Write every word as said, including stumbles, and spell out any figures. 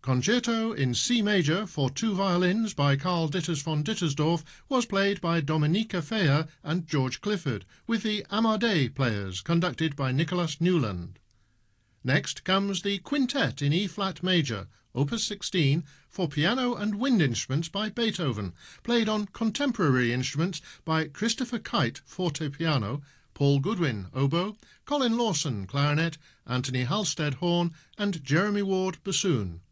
Concerto in C major for two violins by Karl Ditters von Dittersdorf was played by Dominika Feyer and George Clifford, with the Amadei players conducted by Nicholas Newland. Next comes the Quintet in E-flat major, opus sixteen, for piano and wind instruments by Beethoven, played on contemporary instruments by Christopher Kite, forte piano, Paul Goodwin, oboe, Colin Lawson, clarinet, Anthony Halstead, horn, and Jeremy Ward, bassoon.